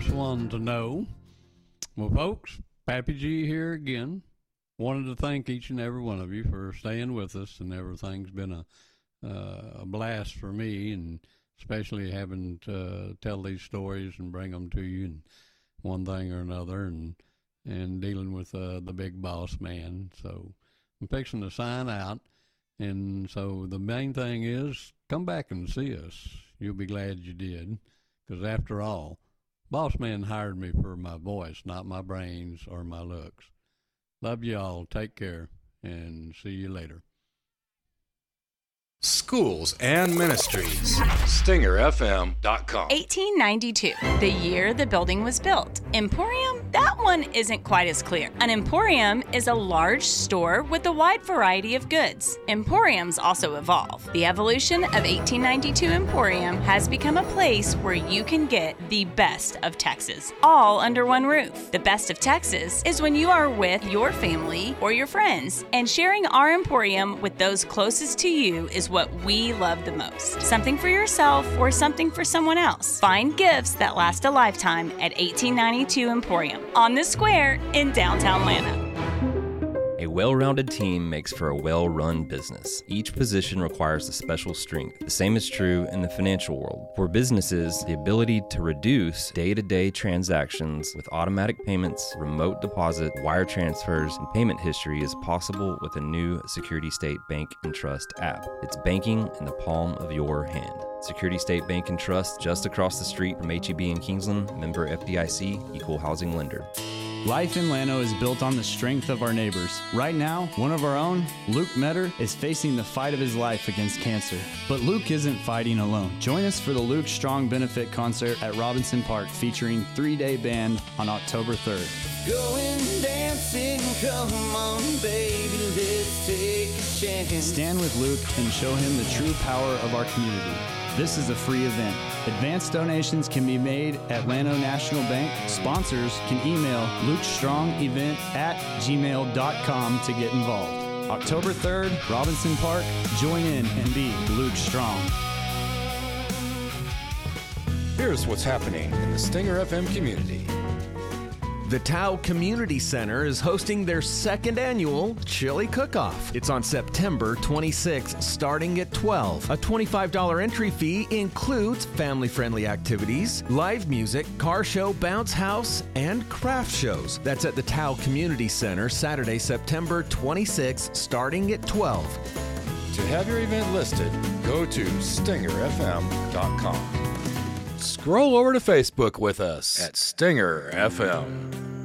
first one to know. Well, folks, Pappy G here again. Wanted to thank each and every one of you for staying with us, and everything's been a blast for me, and especially having to tell these stories and bring them to you, and one thing or another, and dealing with the big boss man. So I'm fixing to sign out, and so the main thing is come back and see us. You'll be glad you did, because after all, boss man hired me for my voice, not my brains or my looks. Love you all. Take care, and see you later. Schools and Ministries. StingerFM.com. 1892, the year the building was built. Emporium? That one isn't quite as clear. An emporium is a large store with a wide variety of goods. Emporiums also evolve. The evolution of 1892 Emporium has become a place where you can get the best of Texas, all under one roof. The best of Texas is when you are with your family or your friends, and sharing our Emporium with those closest to you is what we love the most. Something for yourself or something for someone else. Find gifts that last a lifetime at 1892 Emporium on the square in downtown Atlanta. A well-rounded team makes for a well-run business. Each position requires a special strength. The same is true in the financial world. For businesses, the ability to reduce day-to-day transactions with automatic payments, remote deposit, wire transfers, and payment history is possible with a new Security State Bank and Trust app. It's banking in the palm of your hand. Security State Bank and Trust, just across the street from HEB in Kingsland, member FDIC, equal housing lender. Life in Llano is built on the strength of our neighbors. Right now, one of our own, Luke Metter, is facing the fight of his life against cancer. But Luke isn't fighting alone. Join us for the Luke Strong Benefit Concert at Robinson Park featuring 3-day band on October 3rd. Going dancing, come on baby, let's take a chance. Stand with Luke and show him the true power of our community. This is a free event. Advance donations can be made at Llano National Bank. Sponsors can email lukestrongebent@gmail.com to get involved. October 3rd, Robinson Park. Join in and be Luke Strong. Here's what's happening in the Stinger FM community. The Tao Community Center is hosting their second annual Chili Cook-Off. It's on September 26th, starting at 12. A $25 entry fee includes family-friendly activities, live music, car show, bounce house, and craft shows. That's at the Tao Community Center, Saturday, September 26th, starting at 12. To have your event listed, go to StingerFM.com. Scroll over to Facebook with us at Stinger FM.